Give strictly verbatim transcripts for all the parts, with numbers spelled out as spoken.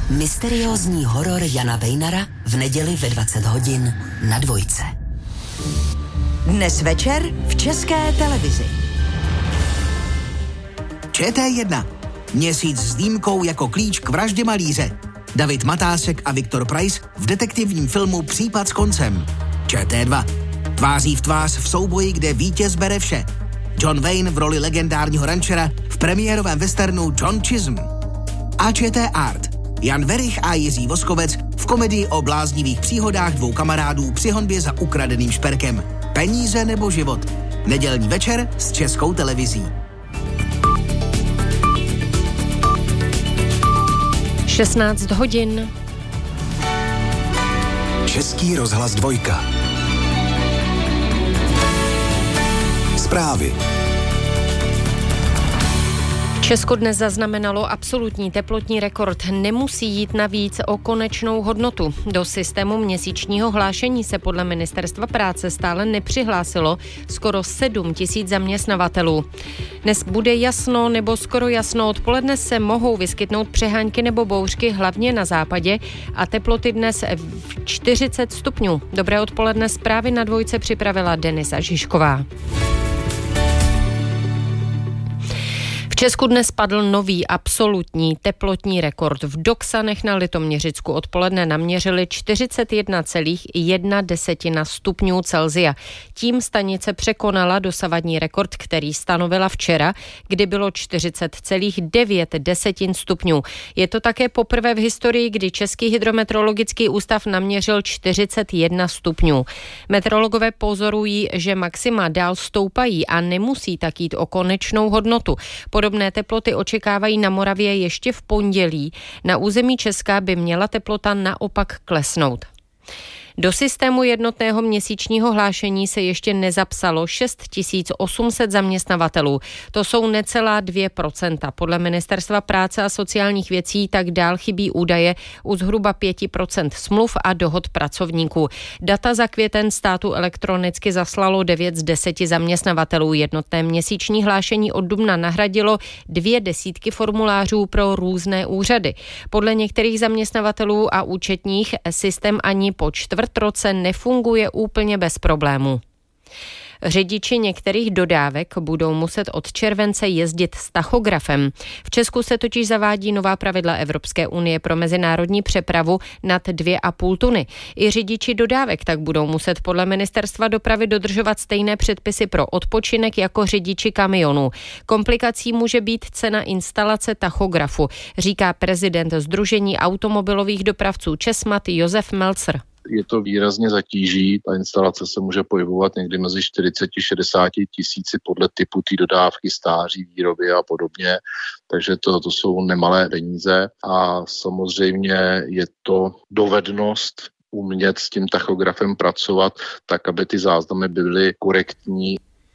Mysteriózní horor Jana Weinera v neděli ve dvacet hodin na Dvojce. Dnes večer v České televizi. Č T jedna. Měsíc s dýmkou jako klíč k vraždě malíře. David Matásek a Viktor Price v detektivním filmu Případ s koncem. Č T dva. Tváří v tvář v souboji, kde vítěz bere vše. John Wayne v roli legendárního rančera v premiérovém westernu John Chisholm. A Č T Art. Jan Werich a Jiří Voskovec v komedii o bláznivých příhodách dvou kamarádů při honbě za ukradeným šperkem. Peníze nebo život. Nedělní večer s Českou televizí. šestnáct hodin. Český rozhlas dvojka. Zprávy. Česko dnes zaznamenalo absolutní teplotní rekord. Nemusí jít navíc o konečnou hodnotu. Do systému měsíčního hlášení se podle Ministerstva práce stále nepřihlásilo skoro sedm tisíc zaměstnavatelů. Dnes bude jasno nebo skoro jasno. Odpoledne se mohou vyskytnout přehánky nebo bouřky, hlavně na západě, a teploty dnes v čtyřicet stupňů. Dobré odpoledne, zprávy na Dvojce připravila Denisa Žižková. V Česku dnes padl nový absolutní teplotní rekord. V Doksanech na Litoměřicku odpoledne naměřili čtyřicet jedna celá jedna stupňů Celsia. Tím stanice překonala dosavadní rekord, který stanovila včera, kdy bylo čtyřicet celá devět stupňů. Je to také poprvé v historii, kdy Český hydrometeorologický ústav naměřil čtyřicet jedna stupňů. Meteorologové pozorují, že maxima dál stoupají a nemusí tak jít o konečnou hodnotu. Podobné teploty očekávají na Moravě ještě v pondělí. Na území Česka by měla teplota naopak klesnout. Do systému jednotného měsíčního hlášení se ještě nezapsalo šest tisíc osm set zaměstnavatelů. To jsou necelá dvě procenta. Podle Ministerstva práce a sociálních věcí tak dál chybí údaje u zhruba pět procent smluv a dohod pracovníků. Data za květen státu elektronicky zaslalo devět z deseti zaměstnavatelů. Jednotné měsíční hlášení od dubna nahradilo dvě desítky formulářů pro různé úřady. Podle některých zaměstnavatelů a účetních systém ani po čtvrt roce nefunguje úplně bez problémů. Řidiči některých dodávek budou muset od července jezdit s tachografem. V Česku se totiž zavádí nová pravidla Evropské unie pro mezinárodní přepravu nad dvě a půl tuny. I řidiči dodávek tak budou muset podle Ministerstva dopravy dodržovat stejné předpisy pro odpočinek jako řidiči kamionů. Komplikací může být cena instalace tachografu, říká prezident Sdružení automobilových dopravců Česmat Josef Melcer. Je to výrazně zatíží, ta instalace se může pohybovat někdy mezi čtyřicet až šedesát tisíci podle typu té dodávky, stáří, výroby a podobně, takže to, to jsou nemalé peníze a samozřejmě je to dovednost umět s tím tachografem pracovat tak, aby ty záznamy byly korektní.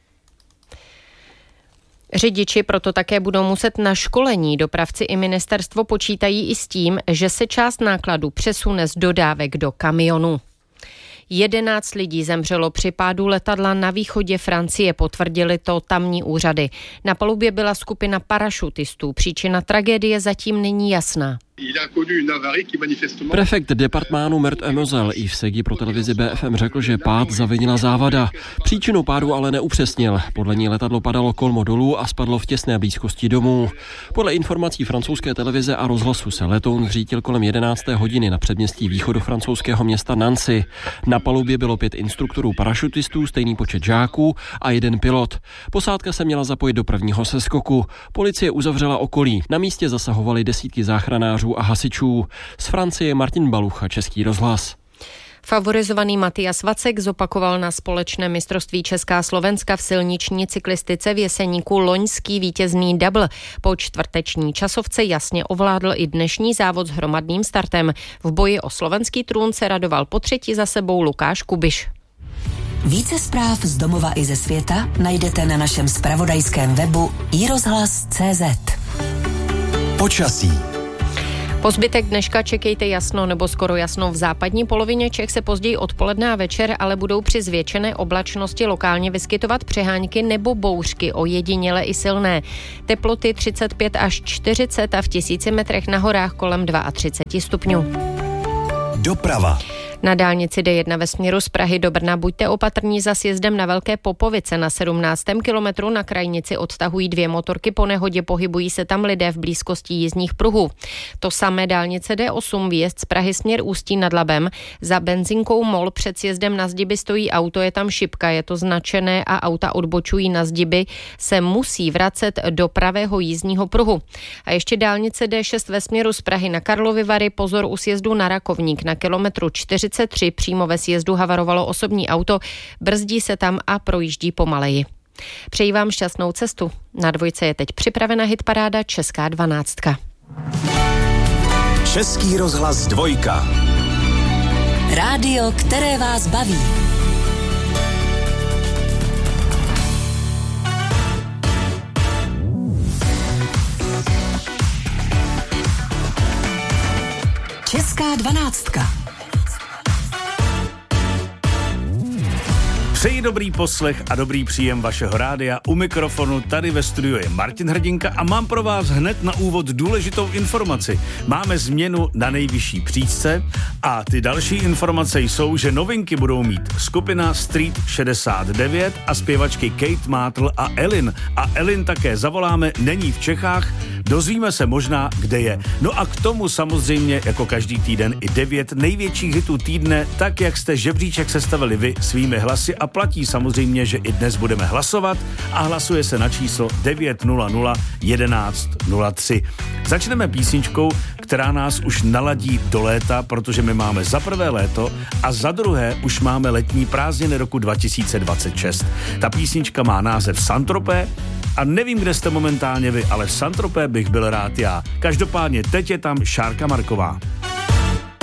Řidiči proto také budou muset na školení. Dopravci i ministerstvo počítají i s tím, že se část nákladů přesune z dodávek do kamionů. Jedenáct lidí zemřelo při pádu letadla na východě Francie, potvrdili to tamní úřady. Na palubě byla skupina parašutistů. Příčina tragédie zatím není jasná. Prefekt departmánu Meurthe-et-Moselle Yves Segui pro televizi B F M řekl, že pád zavinila závada. Příčinu pádu ale neupřesnil. Podle ní letadlo padalo kolmo dolů a spadlo v těsné blízkosti domů. Podle informací francouzské televize a rozhlasu se letoun zřítil kolem jedenácté hodiny na předměstí východofrancouzského města Nancy. Na palubě bylo pět instruktorů parašutistů, stejný počet žáků a jeden pilot. Posádka se měla zapojit do prvního seskoku. Policie uzavřela okolí. Na místě zasahovali desítky záchranářů a hasičů. Z Francie Martin Balucha, Český rozhlas. Favorizovaný Matias Vacek zopakoval na společné mistrovství Česká Slovenska v silniční cyklistice v Jeseníku loňský vítězný double. Po čtvrteční časovce jasně ovládl i dnešní závod s hromadným startem. V boji o slovenský trůn se radoval po třetí za sebou Lukáš Kubiš. Více zpráv z domova i ze světa najdete na našem zpravodajském webu i rozhlas tečka cé zet. Počasí. Po zbytek dneška čekejte jasno nebo skoro jasno. V západní polovině Čech se později odpoledne a večer ale budou při zvětšené oblačnosti lokálně vyskytovat přehánky nebo bouřky, ojediněle i silné. Teploty třicet pět až čtyřicet a v tisíci metrech na horách kolem třicet dva stupňů. Doprava. Na dálnici D jedna ve směru z Prahy do Brna buďte opatrní za sjezdem na Velké Popovice. Na sedmnáctém kilometru na krajnici odtahují dvě motorky po nehodě, pohybují se tam lidé v blízkosti jízdních pruhů. To samé dálnice D osm, výjezd z Prahy směr Ústí nad Labem. Za benzinkou Mol před sjezdem na Zdiby stojí auto, je tam šipka, je to značené a auta odbočují na Zdiby, se musí vracet do pravého jízdního pruhu. A ještě dálnice D šest ve směru z Prahy na Karlovy Vary, pozor u sjezdu na Rakovník. Na kilometru čtyřicet tři přímo ve sjezdu havarovalo osobní auto, brzdí se tam a projíždí pomaleji. Přeji vám šťastnou cestu. Na dvojce je teď připravena hitparáda Česká dvanáctka. Český rozhlas dvojka. Rádio, které vás baví. Česká dvanáctka. Přeji dobrý poslech a dobrý příjem vašeho rádia. U mikrofonu tady ve studiu je Martin Hrdinka a mám pro vás hned na úvod důležitou informaci. Máme změnu na nejvyšší příčce a ty další informace jsou, že novinky budou mít skupina Street šedesát devět a zpěvačky Kate Mátl a Elin. A Elin také zavoláme, není v Čechách, dozvíme se možná, kde je. No a k tomu samozřejmě jako každý týden i devět největších hitů týdne, tak jak jste žebříček sestavili vy svými hlasy a platí samozřejmě, že i dnes budeme hlasovat a hlasuje se na číslo devět nula nula jedenáct nula tři. Začneme písničkou, která nás už naladí do léta, protože my máme za prvé léto a za druhé už máme letní prázdniny roku dva tisíce dvacet šest. Ta písnička má název Saint-Tropez a nevím, kde jste momentálně vy, ale v Saint-Tropez bych byl rád já. Každopádně teď je tam Šárka Marková.